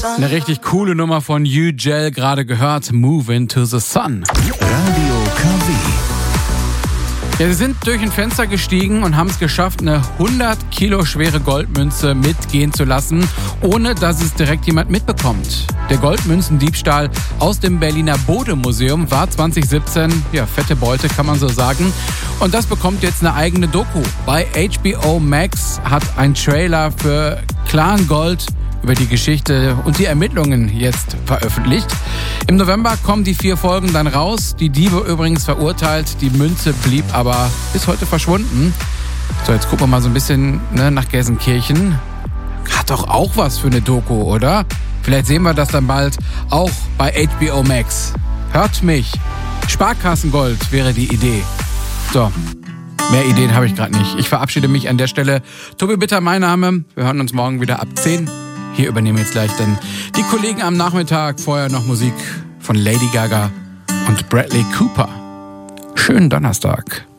Eine richtig coole Nummer von U-Gel, gerade gehört, Move Into the Sun. Radio KW. Ja, sie sind durch ein Fenster gestiegen und haben es geschafft, eine 100 Kilo schwere Goldmünze mitgehen zu lassen, ohne dass es direkt jemand mitbekommt. Der Goldmünzendiebstahl aus dem Berliner Bode-Museum war 2017, ja, fette Beute, kann man so sagen. Und das bekommt jetzt eine eigene Doku. Bei HBO Max hat ein Trailer für Clan Gold über die Geschichte und die Ermittlungen jetzt veröffentlicht. Im November kommen die 4 Folgen dann raus. Die Diebe übrigens verurteilt. Die Münze blieb aber bis heute verschwunden. So, jetzt gucken wir mal so ein bisschen nach Gelsenkirchen. Hat doch auch was für eine Doku, oder? Vielleicht sehen wir das dann bald auch bei HBO Max. Hört mich. Sparkassengold wäre die Idee. So, mehr Ideen habe ich gerade nicht. Ich verabschiede mich an der Stelle. Tobi Bitter, mein Name. Wir hören uns morgen wieder ab 10. Hier übernehmen jetzt gleich dann die Kollegen am Nachmittag. Vorher noch Musik von Lady Gaga und Bradley Cooper. Schönen Donnerstag.